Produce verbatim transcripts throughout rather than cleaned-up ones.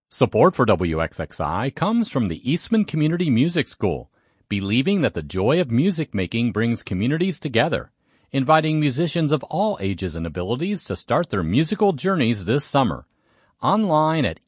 Support for W X X I comes from the Eastman Community Music School, believing that the joy of music making brings communities together, inviting musicians of all ages and abilities to start their musical journeys this summer. Online at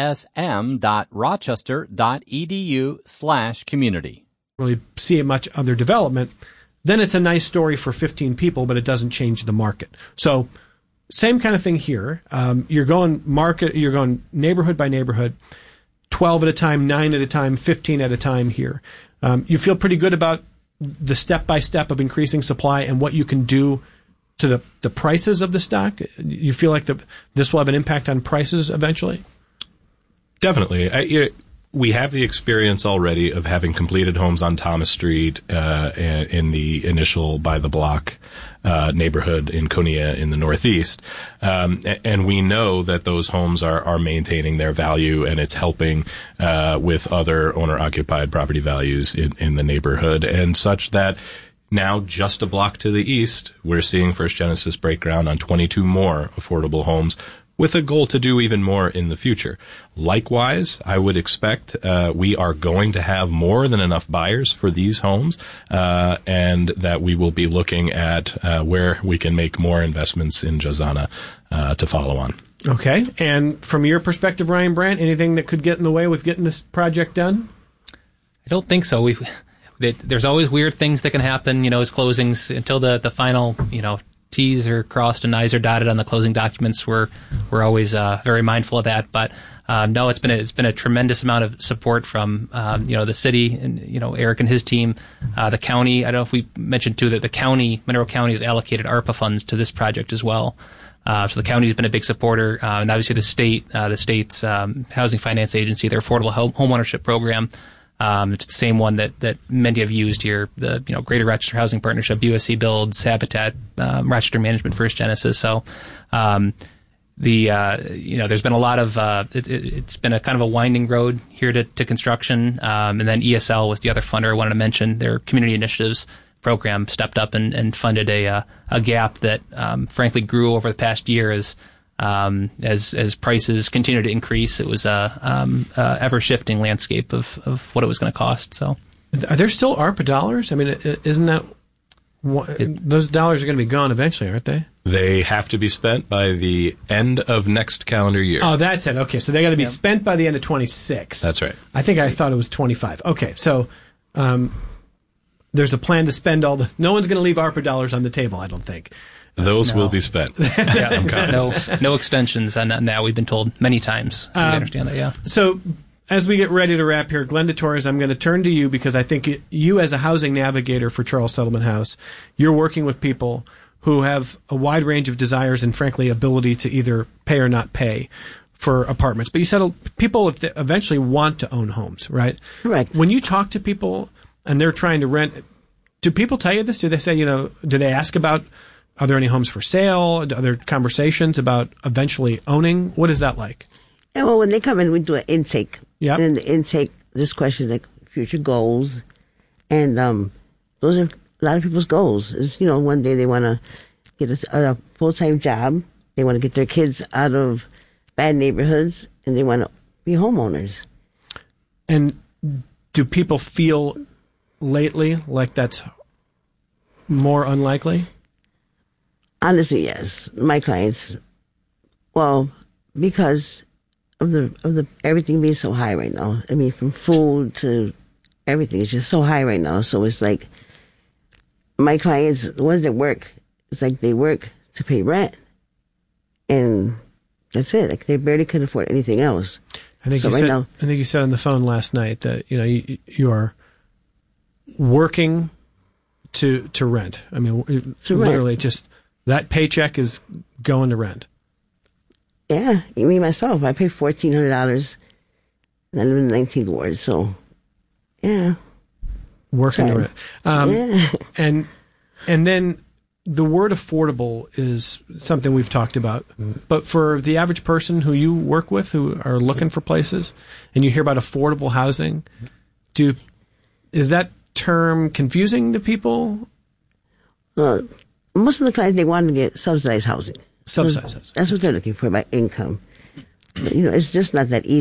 esm.rochester.edu slash community. Really see much other development, then it's a nice story for fifteen people, but it doesn't change the market. So same kind of thing here. Um, you're going market, you're going neighborhood by neighborhood, twelve at a time, nine at a time, fifteen at a time here. Um, you feel pretty good about the step-by-step of increasing supply and what you can do to the, the prices of the stock? You feel like the, this will have an impact on prices eventually? Definitely. I, you know, we have the experience already of having completed homes on Thomas Street uh, in the initial by-the-block uh, neighborhood in Konya in the Northeast. Um, and we know that those homes are, are maintaining their value, and it's helping uh, with other owner-occupied property values in, in the neighborhood, and such that now, just a block to the east, we're seeing First Genesis break ground on twenty-two more affordable homes, with a goal to do even more in the future. Likewise, I would expect uh, we are going to have more than enough buyers for these homes, uh, and that we will be looking at uh, where we can make more investments in Jazana uh, to follow on. Okay. And from your perspective, Ryan Brandt, anything that could get in the way with getting this project done? I don't think so. We've... There's always weird things that can happen, you know, as closings until the, the final, you know, T's are crossed and I's are dotted on the closing documents. We're we're always uh, very mindful of that. But um, no, it's been a, it's been a tremendous amount of support from um, you know the city and you know Eric and his team, uh, the county. I don't know if we mentioned too that the county, Monroe County, has allocated ARPA funds to this project as well. Uh, so the county has been a big supporter, uh, and obviously the state, uh, the state's um, housing finance agency, their affordable home homeownership program. Um, it's the same one that, that many have used here, the you know Greater Rochester Housing Partnership, U S C Builds, Habitat, um, Rochester Management, First Genesis. So um, the uh, you know there's been a lot of uh, it, it, it's been a kind of a winding road here to, to construction, um, and then E S L was the other funder I wanted to mention. Their community initiatives program stepped up and, and funded a uh, a gap that um, frankly grew over the past year as. Um, as as prices continue to increase, it was a um, uh, ever shifting landscape of, of what it was going to cost. So, are there still ARPA dollars? I mean, isn't that it, those dollars are going to be gone eventually, aren't they? They have to be spent by the end of next calendar year. Oh, that's it. Okay, so they got to be yep. spent by the end of twenty-six. That's right. I think I thought it was twenty-five. Okay, so um, there's a plan to spend all the. No one's going to leave ARPA dollars on the table, I don't think. Those no. will be spent. yeah, no, no extensions on that. We've been told many times. So um, we understand that. Yeah. So, as we get ready to wrap here, Glenda Torres, I'm going to turn to you because I think it, you, as a housing navigator for Charles Settlement House, you're working with people who have a wide range of desires and, frankly, ability to either pay or not pay for apartments. But you said people if they eventually want to own homes, right? Correct. When you talk to people and they're trying to rent, do people tell you this? Do they say, you know, do they ask about? Are there any homes for sale? Are there conversations about eventually owning? What is that like? Yeah, well, when they come in, we do an intake. Yeah. And in the intake, there's questions like future goals. And um, those are a lot of people's goals. Is you know, one day they want to get a, a full-time job. They want to get their kids out of bad neighborhoods. And they want to be homeowners. And do people feel lately like that's more unlikely? Honestly, yes. My clients, well, because of the of the everything being so high right now. I mean, from food to everything, it's just so high right now. So it's like my clients, the ones that work, it's like they work to pay rent, and that's it. Like they barely can afford anything else. I think so you right said. now, I think you said on the phone last night that you know you, you are working to to rent. I mean, to literally rent. just. That paycheck is going to rent. Yeah, me myself, I pay fourteen hundred dollars, and I live in the nineteenth ward. So, yeah, working Sorry. to rent. Um, yeah. and and then the word affordable is something we've talked about. But for the average person who you work with, who are looking for places, and you hear about affordable housing, do is that term confusing to people? Uh, Most of the clients, they want to get subsidized housing. Subsidized housing. That's what they're looking for by income. But, you know, it's just not that easy.